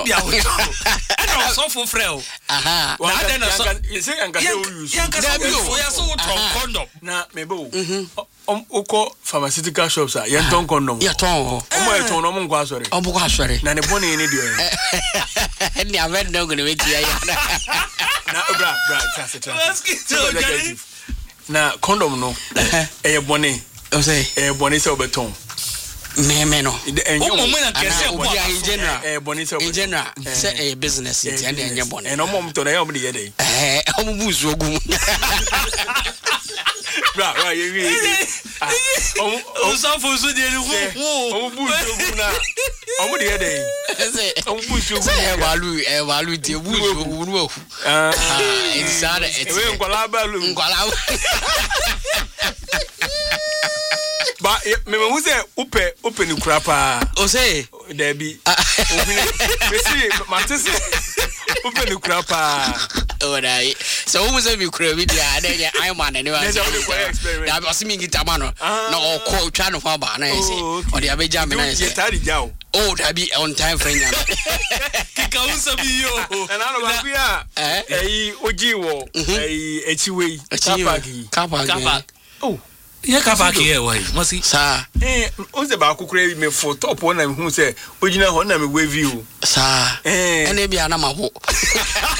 bia wo ana so for frel aha na ada na so say anka say we use ya so condom na mebo uko pharmaceutical shops a yen ton condom ya ton o mo eton no mo nkwa asore o mo kwa asore na ne bone ni dio ni aven no go ne weti ya na bra na condom no bone o say bone se obeton me no o mo na kese o dia in general bone se in general say business it and enye bone no mo mto na ya mo de yede o mo buzu ogum bra ye o so for so de ni o buzu ogum na o mo de yede o buzu ogum say evalu de buzu ogum no inside it we nkwala balu ba me who say upe ni kurapa o say there be we see matese upe ni kurapa o dai so who say me kura video na ya I man ni wa da be osimi ngita ma no na o ko twa no fa ba na say o de abeja me na say tari jaw oh da be on time friend ya kika usabi yo na no ba bia oji wo echiwe kapa oh ya kapa ke wai masi sa o se ba kokore me for top one na hu se ogina ho na me we view sa ene bia na ma ho